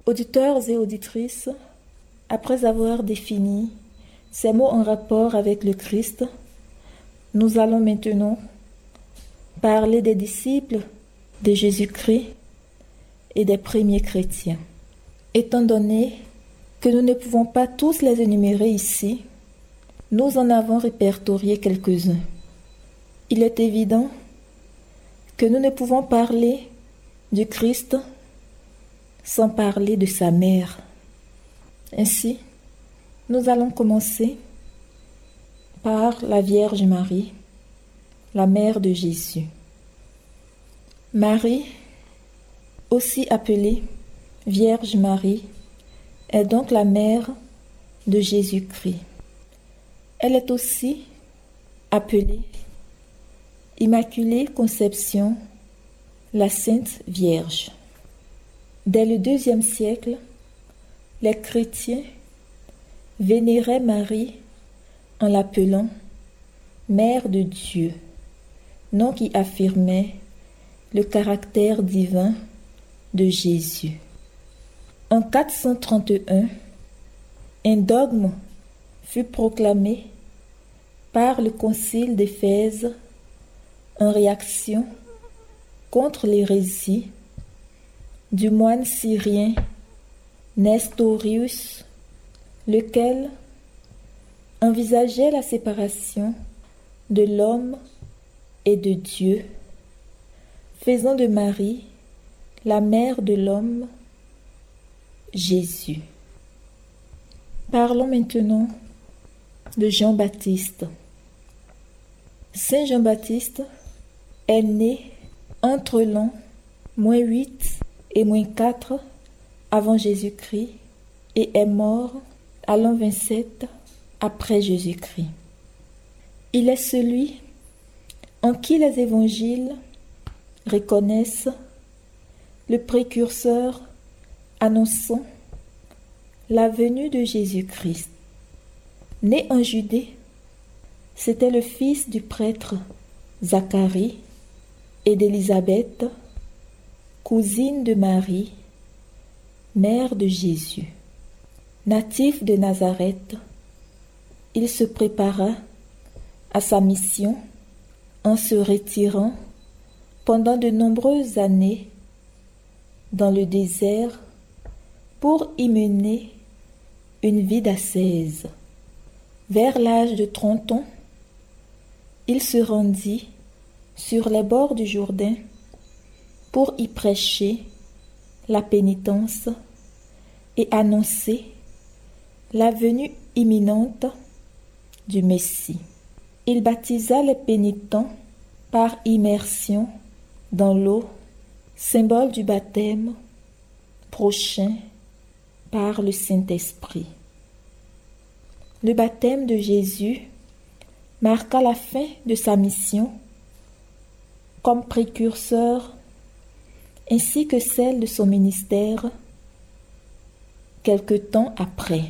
Auditeurs et auditrices, après avoir défini ces mots en rapport avec le Christ, nous allons maintenant parler des disciples de Jésus-Christ et des premiers chrétiens. Étant donné que nous ne pouvons pas tous les énumérer ici, nous en avons répertorié quelques-uns. Il est évident que nous ne pouvons parler du Christ sans parler de sa mère. Ainsi, nous allons commencer par la Vierge Marie, la mère de Jésus. Marie, aussi appelée Vierge Marie, est donc la mère de Jésus-Christ. Elle est aussi appelée Immaculée Conception, la Sainte Vierge. Dès le IIe siècle, les chrétiens vénéraient Marie en l'appelant Mère de Dieu, nom qui affirmait le caractère divin de Jésus. En 431, un dogme fut proclamé par le concile d'Éphèse en réaction contre l'hérésie du moine syrien Nestorius, lequel envisageait la séparation de l'homme et de Dieu, faisant de Marie la mère de l'homme, Jésus. Parlons maintenant de Jean-Baptiste. Saint Jean-Baptiste est né entre l'an -8 et -4 avant Jésus-Christ et est mort à l'an 27 après Jésus-Christ. Il est celui en qui les évangiles reconnaissent le précurseur annonçant la venue de Jésus-Christ. Né en Judée, c'était le fils du prêtre Zacharie et d'Élisabeth, cousine de Marie, mère de Jésus. Natif de Nazareth, il se prépara à sa mission en se retirant pendant de nombreuses années dans le désert pour y mener une vie d'ascèse. Vers l'âge de 30 ans, il se rendit sur les bords du Jourdain pour y prêcher la pénitence et annoncer la venue imminente du Messie. Il baptisa les pénitents par immersion dans l'eau, symbole du baptême prochain par le Saint-Esprit. Le baptême de Jésus marqua la fin de sa mission comme précurseur ainsi que celle de son ministère quelque temps après.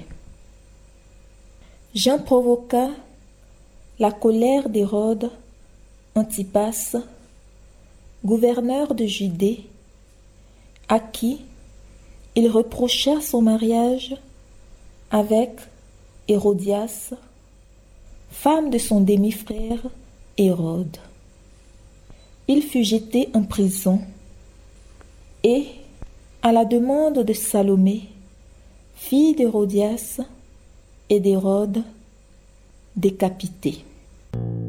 Jean provoqua la colère d'Hérode Antipas, gouverneur de Judée, à qui il reprocha son mariage avec Hérodias, femme de son demi-frère Hérode. Il fut jeté en prison et, à la demande de Salomé, fille d'Hérodias et d'Hérode, décapité.